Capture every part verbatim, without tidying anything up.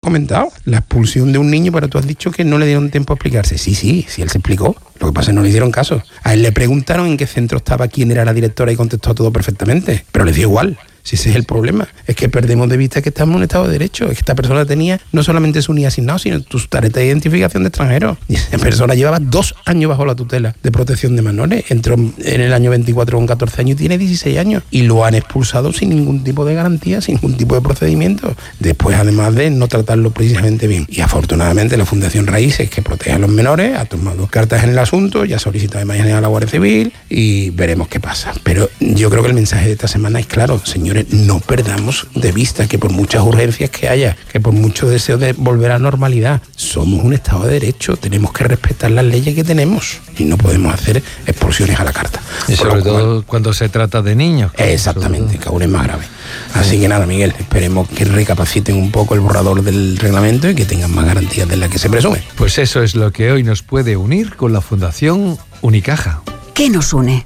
comentado, la expulsión de un niño, pero tú has dicho que no le dieron tiempo a explicarse. Sí, sí, sí, él se explicó. Lo que pasa es que no le hicieron caso. A él le preguntaron en qué centro estaba, quién era la directora y contestó todo perfectamente, pero le dio igual. Si ese es el problema, es que perdemos de vista que estamos en un estado de derecho, es que esta persona tenía no solamente su N I E asignado, sino su tarjeta de identificación de extranjero. Y esa persona llevaba dos años bajo la tutela de protección de menores, entró en el año veinticuatro con catorce años y tiene dieciséis años, y lo han expulsado sin ningún tipo de garantía, sin ningún tipo de procedimiento, después además de no tratarlo precisamente bien. Y afortunadamente la Fundación Raíces, que protege a los menores, ha tomado cartas en el asunto, ya ha solicitado de manera a la Guardia Civil y veremos qué pasa. Pero yo creo que el mensaje de esta semana es claro, señor. No perdamos de vista que por muchas urgencias que haya, que por mucho deseo de volver a la normalidad, somos un Estado de Derecho, tenemos que respetar las leyes que tenemos y no podemos hacer expulsiones a la carta. Y sobre todo cuando se trata de niños. Exactamente, que aún es más grave. Así que nada, Miguel, esperemos que recapaciten un poco el borrador del reglamento y que tengan más garantías de las que se presume. Pues eso es lo que hoy nos puede unir con la Fundación Unicaja. ¿Qué nos une?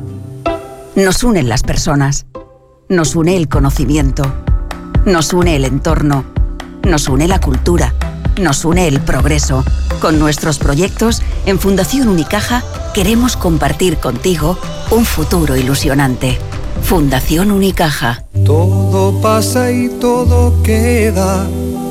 Nos unen las personas. Nos une el conocimiento, nos une el entorno, nos une la cultura, nos une el progreso. Con nuestros proyectos, en Fundación Unicaja queremos compartir contigo un futuro ilusionante. Fundación Unicaja. Todo pasa y todo queda,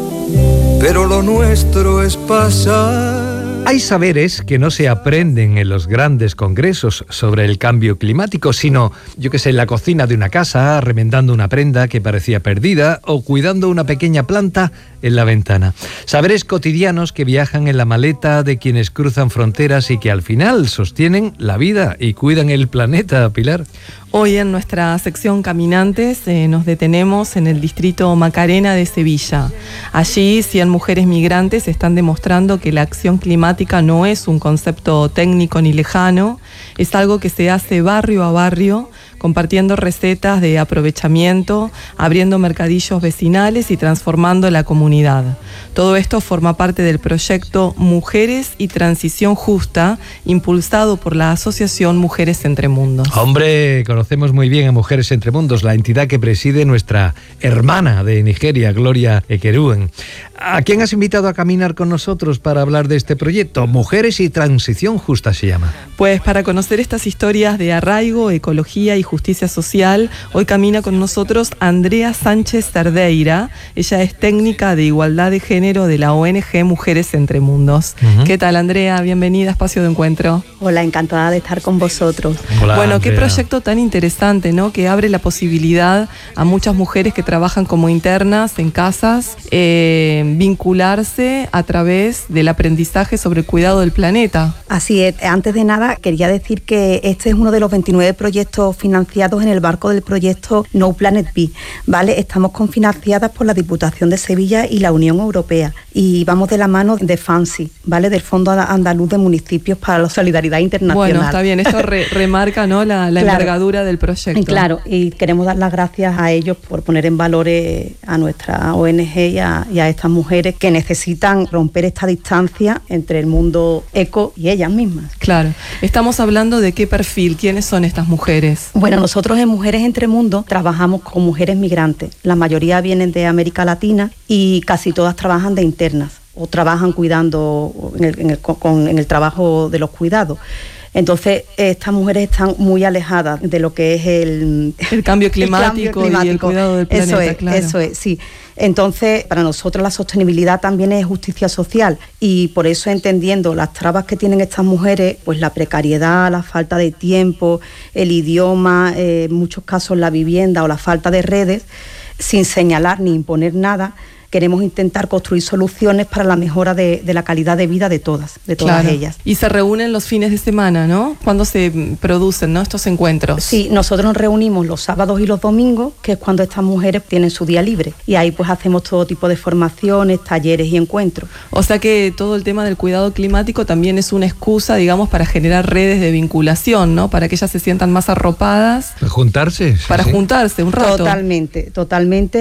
pero lo nuestro es pasar. Hay saberes que no se aprenden en los grandes congresos sobre el cambio climático, sino, yo que sé, en la cocina de una casa, remendando una prenda que parecía perdida o cuidando una pequeña planta en la ventana. Saberes cotidianos que viajan en la maleta de quienes cruzan fronteras y que al final sostienen la vida y cuidan el planeta, Pilar. Hoy en nuestra sección Caminantes eh, nos detenemos en el distrito Macarena de Sevilla. Allí cien mujeres migrantes están demostrando que la acción climática no es un concepto técnico ni lejano, es algo que se hace barrio a barrio, compartiendo recetas de aprovechamiento, abriendo mercadillos vecinales y transformando la comunidad. Todo esto forma parte del proyecto Mujeres y Transición Justa, impulsado por la Asociación Mujeres Entre Mundos. Hombre, conocemos muy bien a Mujeres Entre Mundos, la entidad que preside nuestra hermana de Nigeria, Gloria Ekeruen. ¿A quién has invitado a caminar con nosotros para hablar de este proyecto? Mujeres y Transición Justa se llama. Pues para conocer estas historias de arraigo, ecología y justicia social, hoy camina con nosotros Andrea Sánchez Cerdeira. Ella es técnica de igualdad de género de la O N G Mujeres Entre Mundos. Uh-huh. ¿Qué tal, Andrea? Bienvenida a Espacio de Encuentro. Hola, encantada de estar con vosotros. Hola, bueno, Andrea. Qué proyecto tan interesante, ¿no? Que abre la posibilidad a muchas mujeres que trabajan como internas en casas, eh, vincularse a través del aprendizaje sobre el cuidado del planeta. Así es. Antes de nada, quería decir que este es uno de los veintinueve proyectos financiados en el marco del proyecto No Planet B, ¿vale? Estamos confinanciadas por la Diputación de Sevilla y la Unión Europea y vamos de la mano de FANSI, ¿vale? Del Fondo Andaluz de Municipios para la Solidaridad Internacional. Bueno, está bien, esto re- remarca, ¿no? la, la claro. envergadura del proyecto. Claro, y queremos dar las gracias a ellos por poner en valor eh, a nuestra O N G y a, y a estas mujeres que necesitan romper esta distancia entre el mundo eco y ellas mismas. Claro. Estamos hablando de qué perfil, quiénes son estas mujeres. Bueno, nosotros en Mujeres Entre Mundos trabajamos con mujeres migrantes. La mayoría vienen de América Latina y casi todas trabajan de internas o trabajan cuidando en el, en el, con, en el trabajo de los cuidados. Entonces, estas mujeres están muy alejadas de lo que es el, el, cambio, climático el cambio climático y el cuidado del planeta. Eso es, claro. eso es, sí. Entonces, para nosotros la sostenibilidad también es justicia social y por eso, entendiendo las trabas que tienen estas mujeres, pues la precariedad, la falta de tiempo, el idioma, eh, en muchos casos la vivienda o la falta de redes, sin señalar ni imponer nada, queremos intentar construir soluciones para la mejora de, de la calidad de vida de todas, de todas claro. ellas. Y se reúnen los fines de semana, ¿no? ¿Cuándo se producen, ¿no? estos encuentros? Sí, nosotros nos reunimos los sábados y los domingos, que es cuando estas mujeres tienen su día libre. Y ahí pues hacemos todo tipo de formaciones, talleres y encuentros. O sea que todo el tema del cuidado climático también es una excusa, digamos, para generar redes de vinculación, ¿no? Para que ellas se sientan más arropadas. ¿Para juntarse? Sí, para sí. juntarse un rato. Totalmente, totalmente.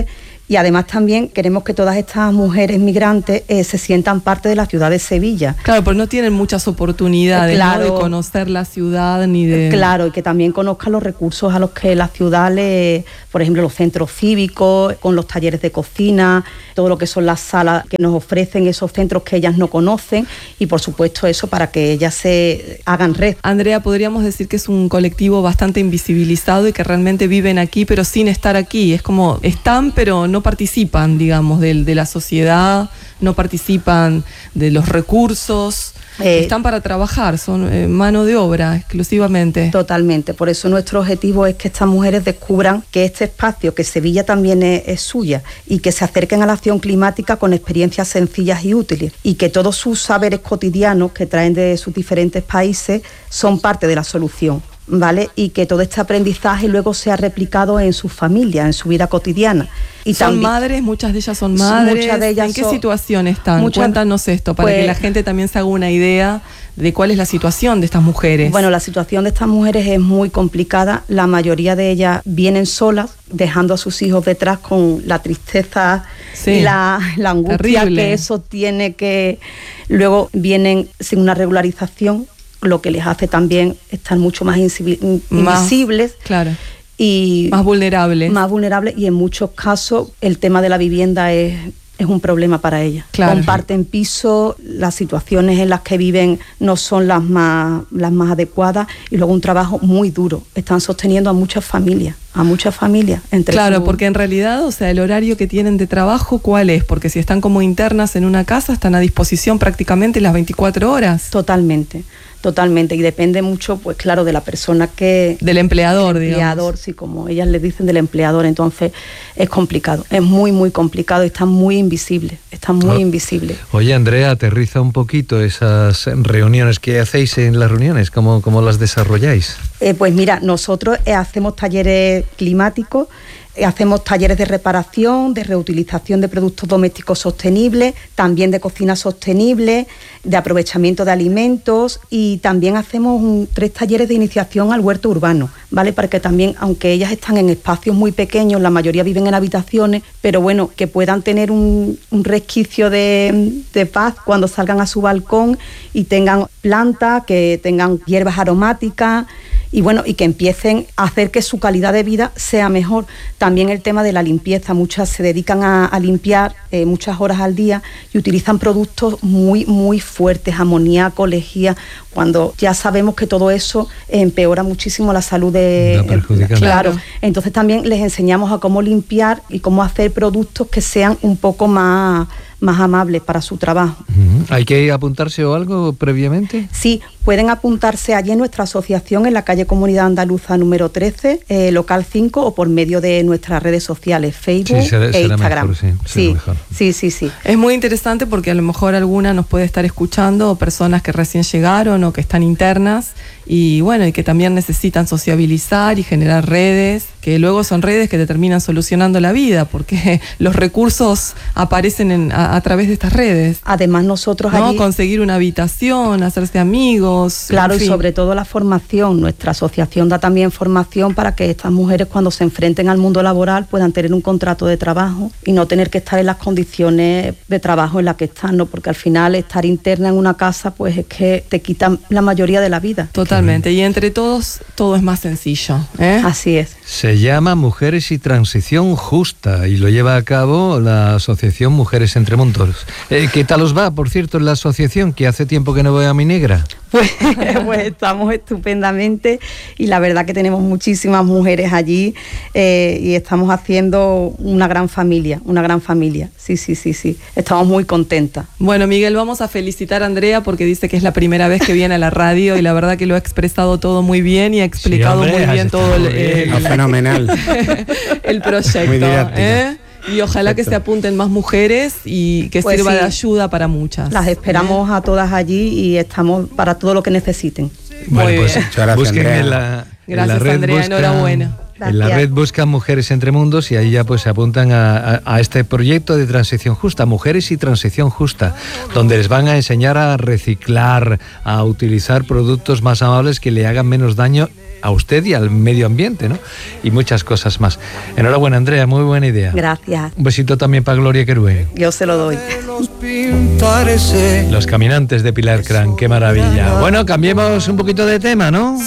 Y además también queremos que todas estas mujeres migrantes eh, se sientan parte de la ciudad de Sevilla. Claro, pero no tienen muchas oportunidades, claro, ¿no?, de conocer la ciudad ni de... Claro, y que también conozcan los recursos a los que la ciudad le... Por ejemplo, los centros cívicos, con los talleres de cocina, todo lo que son las salas que nos ofrecen esos centros que ellas no conocen y, por supuesto, eso para que ellas se hagan red. Andrea, podríamos decir que es un colectivo bastante invisibilizado y que realmente viven aquí, pero sin estar aquí. Es como están, pero no participan, digamos, de, de la sociedad, no participan de los recursos. Eh, Están para trabajar, son eh, mano de obra exclusivamente. Totalmente, por eso nuestro objetivo es que estas mujeres descubran que este espacio, que Sevilla también es, es suya, y que se acerquen a la acción climática con experiencias sencillas y útiles, y que todos sus saberes cotidianos que traen de sus diferentes países son parte de la solución, ¿vale? Y que todo este aprendizaje luego sea replicado en sus familias, en su vida cotidiana. Y son también, madres, muchas de ellas son madres. Muchas de ellas ¿En qué son, situación están? Muchas, Cuéntanos esto, para pues, que la gente también se haga una idea de cuál es la situación de estas mujeres. Bueno, la situación de estas mujeres es muy complicada. La mayoría de ellas vienen solas, dejando a sus hijos detrás con la tristeza sí, y la, la angustia terrible. Que eso tiene que... Luego vienen sin una regularización, lo que les hace también estar mucho más invisibles. Más, claro. Y más vulnerables. Más vulnerables y en muchos casos el tema de la vivienda es, es un problema para ellas. Claro. Comparten piso, las situaciones en las que viven no son las más, las más adecuadas y luego un trabajo muy duro. Están sosteniendo a muchas familias, a muchas familias. Entre claro, su... porque en realidad, o sea, el horario que tienen de trabajo, ¿cuál es? Porque si están como internas en una casa, están a disposición prácticamente las veinticuatro horas. Totalmente. Totalmente, y depende mucho, pues claro, de la persona que... Del empleador, del empleador, digamos. Sí, como ellas le dicen, del empleador, entonces es complicado, es muy, muy complicado, están muy invisibles, están muy oh. invisibles. Oye, Andrea, aterriza un poquito esas reuniones que hacéis en las reuniones, ¿cómo, cómo las desarrolláis? Eh, pues mira, nosotros eh, hacemos talleres climáticos, hacemos talleres de reparación, de reutilización de productos domésticos sostenibles, también de cocina sostenible, de aprovechamiento de alimentos y también hacemos un, tres talleres de iniciación al huerto urbano, ¿vale? Para que también, aunque ellas están en espacios muy pequeños, la mayoría viven en habitaciones, pero bueno, que puedan tener un, un resquicio de, de paz cuando salgan a su balcón y tengan plantas, que tengan hierbas aromáticas, y bueno, y que empiecen a hacer que su calidad de vida sea mejor. También el tema de la limpieza, muchas se dedican a, a limpiar eh, muchas horas al día y utilizan productos muy, muy fuertes, amoníaco, lejía, cuando ya sabemos que todo eso empeora muchísimo la salud de... Eh, claro, entonces también les enseñamos a cómo limpiar y cómo hacer productos que sean un poco más... más amables para su trabajo. ¿Hay que apuntarse o algo previamente? Sí, pueden apuntarse allí en nuestra asociación en la calle Comunidad Andaluza número trece, eh, local cinco, o por medio de nuestras redes sociales, Facebook sí, será, e será Instagram. Mejor, sí, sí, mejor. sí, sí, sí. Es muy interesante porque a lo mejor alguna nos puede estar escuchando, o personas que recién llegaron o que están internas y bueno, y que también necesitan sociabilizar y generar redes, que luego son redes que te terminan solucionando la vida, porque los recursos aparecen en, a, a través de estas redes. Además nosotros ¿no? allí... Conseguir una habitación, hacerse amigos... Claro, en fin. Y sobre todo la formación. Nuestra asociación da también formación para que estas mujeres, cuando se enfrenten al mundo laboral, puedan tener un contrato de trabajo y no tener que estar en las condiciones de trabajo en las que están, ¿no? Porque al final estar interna en una casa, pues es que te quitan la mayoría de la vida. Totalmente, y entre todos todo es más sencillo, ¿eh? Así es. Se llama Mujeres y Transición Justa y lo lleva a cabo la Asociación Mujeres Entre Mundos. Eh, ¿Qué tal os va, por cierto, en la asociación, que hace tiempo que no veo a mi negra? Pues, pues estamos estupendamente y la verdad que tenemos muchísimas mujeres allí eh, y estamos haciendo una gran familia, una gran familia. Sí, sí, sí, sí. Estamos muy contentas. Bueno, Miguel, vamos a felicitar a Andrea porque dice que es la primera vez que viene a la radio y la verdad que lo ha expresado todo muy bien y ha explicado sí, hombre, muy bien todo el, el, el, fenomenal. el proyecto. Muy ¿eh? Y ojalá Perfecto. Que se apunten más mujeres y que pues sirva sí. de ayuda para muchas. Las esperamos ¿eh? A todas allí y estamos para todo lo que necesiten. Bueno, Muy pues bien. Gracias, busquen Andrea. En la, Gracias, en la red Andrea, buscan, enhorabuena. Gracias. En la red buscan Mujeres Entre Mundos y ahí ya pues se apuntan a, a, a este proyecto de transición justa, Mujeres y Transición Justa, donde les van a enseñar a reciclar, a utilizar productos más amables que le hagan menos daño a usted y al medio ambiente, ¿no? Y muchas cosas más. Enhorabuena, Andrea, muy buena idea. Gracias. Un besito también para Gloria Querue. Yo se lo doy. Los caminantes de Pilar Cran, qué maravilla. Bueno, cambiemos un poquito de tema, ¿no?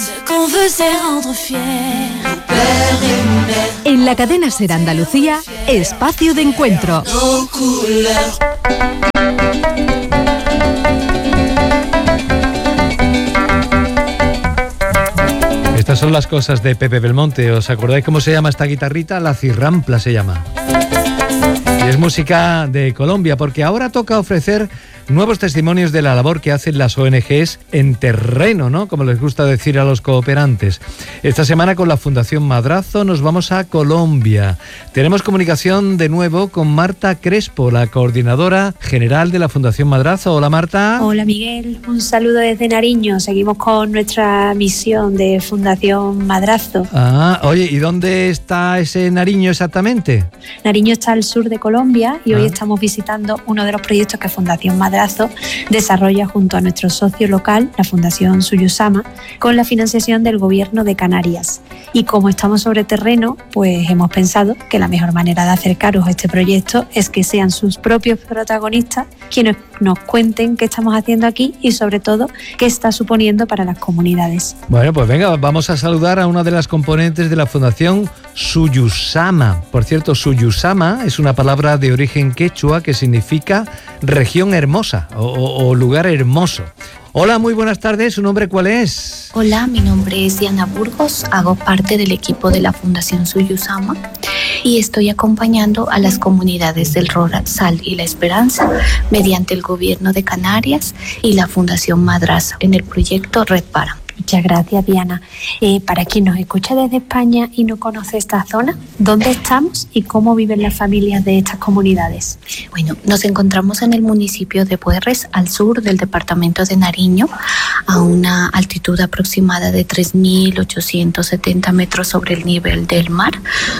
En la cadena SER Andalucía, espacio de encuentro. Estas son las cosas de Pepe Belmonte. ¿Os acordáis cómo se llama esta guitarrita? La cirrampla se llama. Y es música de Colombia, porque ahora toca ofrecer nuevos testimonios de la labor que hacen las O N Ges en terreno, ¿no? Como les gusta decir a los cooperantes. Esta semana con la Fundación Madrazo nos vamos a Colombia. Tenemos comunicación de nuevo con Marta Crespo, la coordinadora general de la Fundación Madrazo. Hola, Marta. Hola, Miguel. Un saludo desde Nariño. Seguimos con nuestra misión de Fundación Madrazo. Ah, oye, ¿y dónde está ese Nariño exactamente? Nariño está al sur de Colombia y ah. hoy estamos visitando uno de los proyectos que Fundación Madrazo desarrolla junto a nuestro socio local, la Fundación Suyusama, con la financiación del Gobierno de Canarias. Y como estamos sobre terreno, pues hemos pensado que la mejor manera de acercaros a este proyecto es que sean sus propios protagonistas quienes nos cuenten qué estamos haciendo aquí y sobre todo qué está suponiendo para las comunidades. Bueno, pues venga, vamos a saludar a una de las componentes de la Fundación Suyusama. Por cierto, Suyusama es una palabra de origen quechua que significa región hermosa o, o, o lugar hermoso. Hola, muy buenas tardes. ¿Su nombre cuál es? Hola, mi nombre es Diana Burgos. Hago parte del equipo de la Fundación Suyusama y estoy acompañando a las comunidades del Rosal y La Esperanza mediante el Gobierno de Canarias y la Fundación Madrazo en el proyecto Red Para. Muchas gracias, Diana. Eh, para quien nos escucha desde España y no conoce esta zona, ¿dónde estamos y cómo viven las familias de estas comunidades? Bueno, nos encontramos en el municipio de Puerres, al sur del departamento de Nariño, a una altitud aproximada de tres mil ochocientos setenta metros sobre el nivel del mar,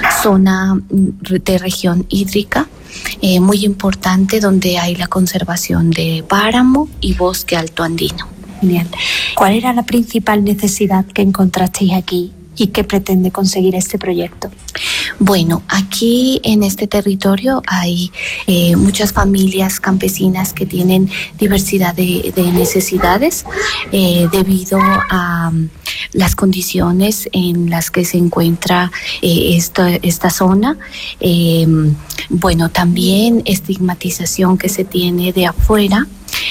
zona de región hídrica. Eh, muy importante, donde hay la conservación de páramo y bosque alto andino. Bien. ¿Cuál era la principal necesidad que encontrasteis aquí y qué pretende conseguir este proyecto? Bueno, aquí en este territorio hay eh, muchas familias campesinas que tienen diversidad de, de necesidades eh, debido a um, las condiciones en las que se encuentra eh, esta, esta zona. Eh, bueno, también estigmatización que se tiene de afuera.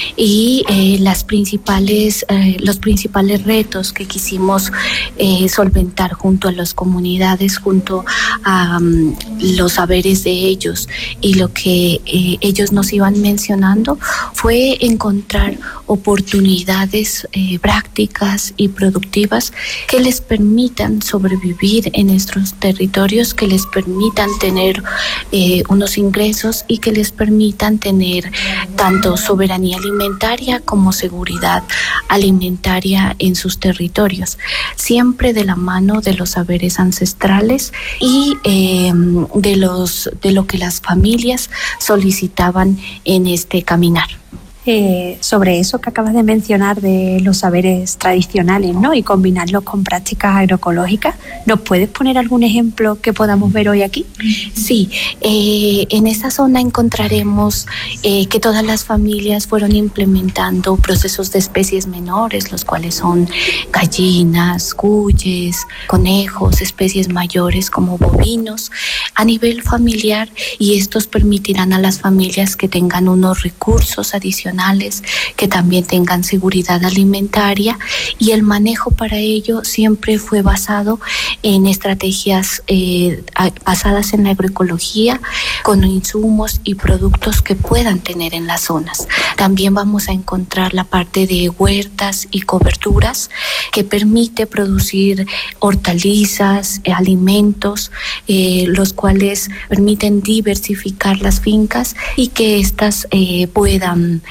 Y eh, las principales, eh, los principales retos que quisimos eh, solventar junto a las comunidades, junto a um, los saberes de ellos y lo que eh, ellos nos iban mencionando, fue encontrar oportunidades eh, prácticas y productivas que les permitan sobrevivir en nuestros territorios, que les permitan tener eh, unos ingresos y que les permitan tener tanto soberanía alimentaria como seguridad alimentaria en sus territorios, siempre de la mano de los saberes ancestrales y eh, de los de lo que las familias solicitaban en este caminar. Eh, sobre eso que acabas de mencionar de los saberes tradicionales, ¿no? Y combinarlos con prácticas agroecológicas, ¿nos puedes poner algún ejemplo que podamos ver hoy aquí? Sí, eh, en esta zona encontraremos eh, que todas las familias fueron implementando procesos de especies menores, los cuales son gallinas, cuyes, conejos, especies mayores como bovinos, a nivel familiar, y estos permitirán a las familias que tengan unos recursos adicionales, que también tengan seguridad alimentaria, y el manejo para ello siempre fue basado en estrategias eh, basadas en la agroecología, con insumos y productos que puedan tener en las zonas. También vamos a encontrar la parte de huertas y coberturas que permite producir hortalizas, eh, alimentos, eh, los cuales permiten diversificar las fincas y que éstas eh, puedan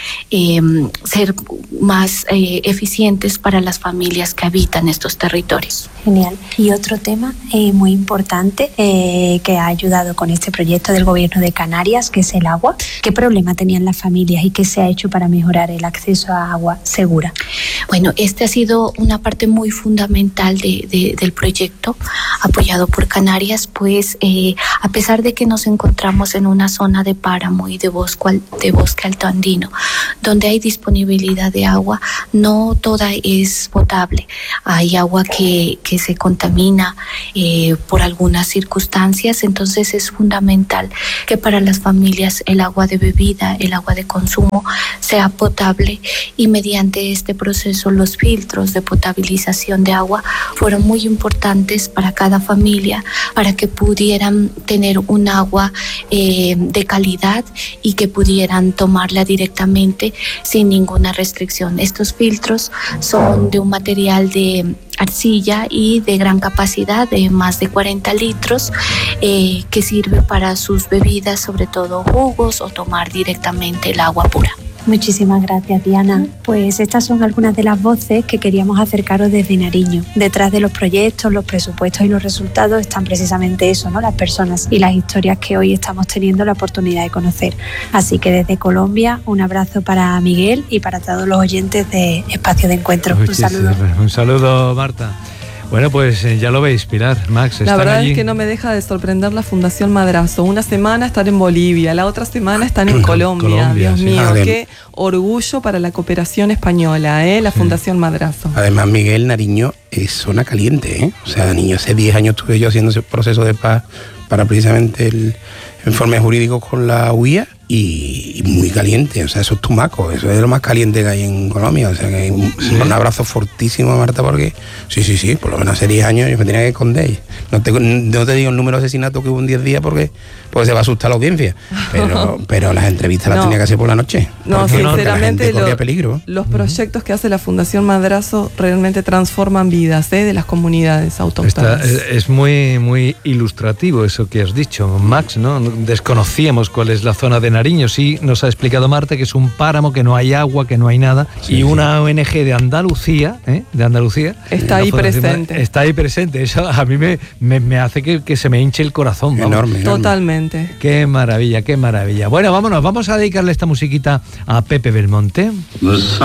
eh, ser más eh, eficientes para las familias que habitan estos territorios. Genial. Y otro tema eh, muy importante eh, que ha ayudado con este proyecto del Gobierno de Canarias, que es el agua. ¿Qué problema tenían las familias y qué se ha hecho para mejorar el acceso a agua segura? Bueno, este ha sido una parte muy fundamental de, de, del proyecto apoyado por Canarias, pues eh, a pesar de que nos encontramos en una zona de páramo y de bosque, de bosque altoandino, donde hay disponibilidad de agua, no toda es potable. Hay agua que, que se contamina eh, por algunas circunstancias, entonces es fundamental que para las familias el agua de bebida, el agua de consumo sea potable, y mediante este proceso los filtros de potabilización de agua fueron muy importantes para cada familia, para que pudieran tener un agua eh, de calidad y que pudieran tomarla directamente sin ninguna restricción. Estos filtros son de un material de arcilla y de gran capacidad, de más de cuarenta litros, eh, que sirve para sus bebidas, sobre todo jugos, o tomar directamente el agua pura. Muchísimas gracias, Diana. Pues estas son algunas de las voces que queríamos acercaros desde Nariño. Detrás de los proyectos, los presupuestos y los resultados están precisamente eso, ¿no? Las personas y las historias que hoy estamos teniendo la oportunidad de conocer. Así que desde Colombia, un abrazo para Miguel y para todos los oyentes de Espacio de Encuentro. Un saludo. Un saludo, Marta. Bueno, pues eh, ya lo veis, Pilar, Max. La verdad allí. es que no me deja de sorprender la Fundación Madrazo. Una semana están en Bolivia, la otra semana están en Colombia. Colombia, Dios sí. mío, Adem- qué orgullo para la cooperación española, ¿eh? La Fundación Madrazo. Además, Miguel, Nariño es zona caliente, ¿eh? O sea, niño, hace diez años estuve yo haciendo ese proceso de paz para precisamente el informe jurídico con la U I A, y, y muy caliente, o sea, eso es Tumaco, eso es lo más caliente que hay en Colombia, o sea, que un, ¿sí? un abrazo fortísimo a Marta, porque sí, sí, sí, por lo menos hace diez años yo me tenía que esconder. No te, no te digo el número de asesinatos que hubo en diez días porque, porque se va a asustar la audiencia, pero, pero las entrevistas no. las tenía que hacer por la noche. No, sinceramente, no, lo, peligro. los proyectos que hace la Fundación Madrazo realmente transforman vidas, ¿eh? De las comunidades autóctonas. Está, es muy, muy ilustrativo eso que has dicho, Max, ¿no? Desconocíamos cuál es la zona de Nariño, sí nos ha explicado Marta que es un páramo, que no hay agua, que no hay nada, sí, y una sí. O N G de Andalucía, ¿eh? de Andalucía, está ahí presente. Está ahí presente, eso a mí me, me, me hace que, que se me hinche el corazón. Enorme, enorme. Totalmente. Qué maravilla, qué maravilla. Bueno, vámonos, vamos a dedicarle esta musiquita a Pepe Belmonte.